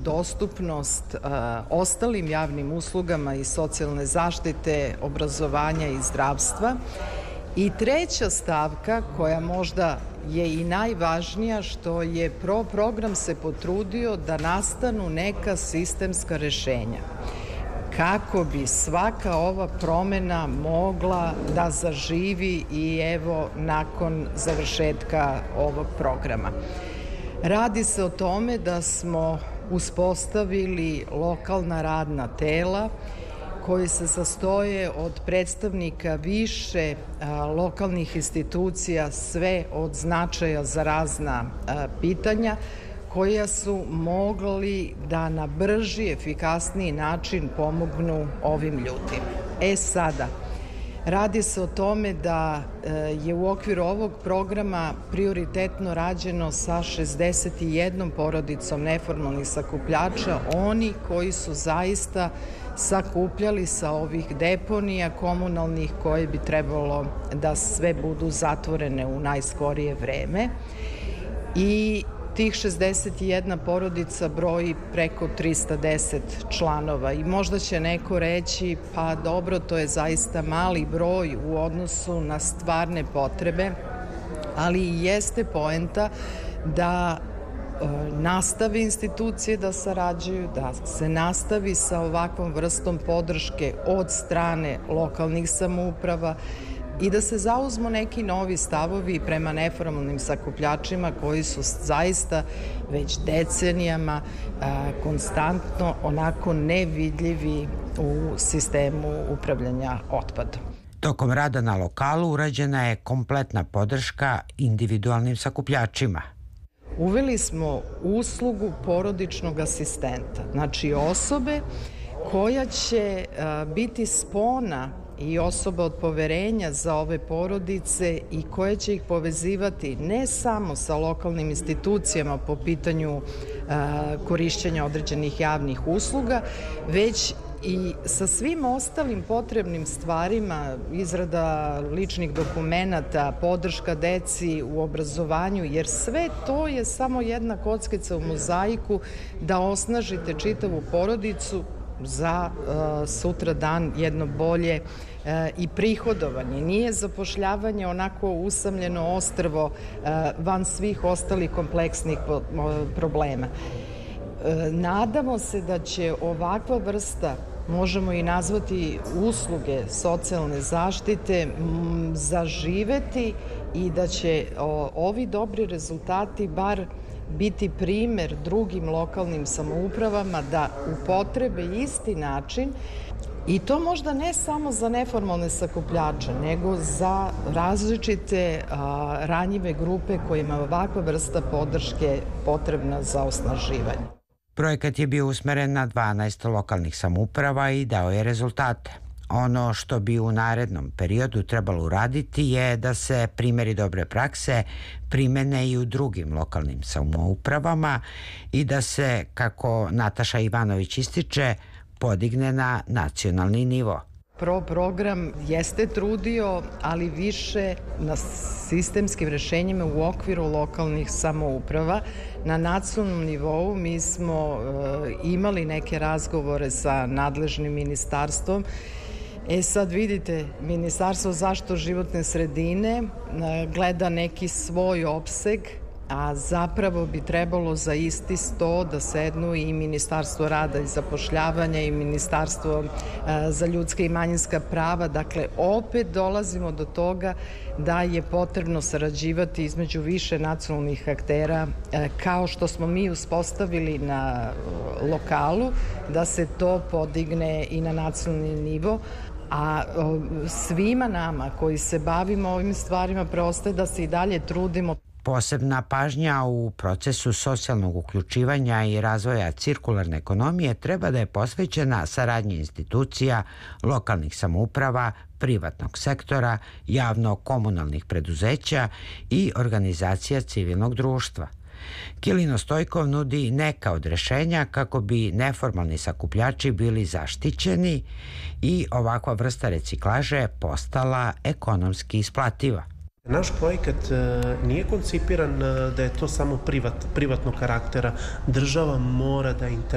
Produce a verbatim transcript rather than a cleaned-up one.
dostupnost a, ostalim javnim uslugama i socijalne zaštite, obrazovanja i zdravstva. I treća stavka, koja možda je i najvažnija, što je Pro program se potrudio da nastanu neka sistemska rešenja kako bi svaka ova promena mogla da zaživi i evo nakon završetka ovog programa. Radi se o tome da smo uspostavili lokalna radna tela koji se sastoje od predstavnika više a, lokalnih institucija, sve od značaja za razna a, pitanja, koja su mogli da na brži, efikasniji način pomognu ovim ljudima. E sada, radi se o tome da je u okviru ovog programa prioritetno rađeno sa šezdeset jednom porodicom neformalnih sakupljača, oni koji su zaista sakupljali sa ovih deponija komunalnih koje bi trebalo da sve budu zatvorene u najskorije vreme. I tih šezdeset jedna porodica broji preko trista deset članova i možda će neko reći pa dobro, to je zaista mali broj u odnosu na stvarne potrebe, ali i jeste poenta da e, nastave institucije da sarađuju, da se nastavi sa ovakvom vrstom podrške od strane lokalnih samouprava i da se zauzmu neki novi stavovi prema neformalnim sakupljačima koji su zaista već decenijama a, konstantno onako nevidljivi u sistemu upravljanja otpadom. Tokom rada na lokalu urađena je kompletna podrška individualnim sakupljačima. Uveli smo uslugu porodičnog asistenta, znači osobe koja će a, biti spona i osoba od poverenja za ove porodice i koje će ih povezivati ne samo sa lokalnim institucijama po pitanju a, korišćenja određenih javnih usluga, već i sa svim ostalim potrebnim stvarima, izrada ličnih dokumenata, podrška deci u obrazovanju, jer sve to je samo jedna kockica u mozaiku da osnažite čitavu porodicu za uh, sutra dan jedno bolje uh, i prihodovanje. Nije zapošljavanje onako usamljeno ostrvo uh, van svih ostalih kompleksnih po, uh, problema. Uh, nadamo se da će ovakva vrsta, možemo i nazvati usluge socijalne zaštite, m, zaživeti i da će o, ovi dobri rezultati bar biti primer drugim lokalnim samoupravama da upotrebe isti način i to možda ne samo za neformalne sakupljače, nego za različite a, ranjive grupe kojima ovakva vrsta podrške potrebna za osnaživanje. Projekat je bio usmeren na dvanaest lokalnih samouprava i dao je rezultate. Ono što bi u narednom periodu trebalo uraditi je da se primjeri dobre prakse primene i u drugim lokalnim samoupravama i da se, kako Nataša Ivanović ističe, podigne na nacionalni nivo. Pro program jeste trudio, ali više na sistemskim rešenjima u okviru lokalnih samouprava. Na nacionalnom nivou mi smo e, imali neke razgovore sa nadležnim ministarstvom. E sad vidite, Ministarstvo zaštite životne sredine gleda neki svoj opseg, a zapravo bi trebalo za isti sto da sednu i Ministarstvo rada i zapošljavanja i Ministarstvo za ljudska i manjinska prava. Dakle, opet dolazimo do toga da je potrebno sarađivati između više nacionalnih aktera, kao što smo mi uspostavili na lokalu, da se to podigne i na nacionalni nivo. A svima nama koji se bavimo ovim stvarima preostaje da se i dalje trudimo. Posebna pažnja u procesu socijalnog uključivanja i razvoja cirkularne ekonomije treba da je posvećena saradnji institucija, lokalnih samouprava, privatnog sektora, javno-komunalnih preduzeća i organizacija civilnog društva. Kilino Stojkov nudi neka od rešenja kako bi neformalni sakupljači bili zaštićeni i ovakva vrsta reciklaže postala ekonomski isplativa. Naš projekat nije koncipiran da je to samo privat, privatnog karaktera. Država mora da intervenira.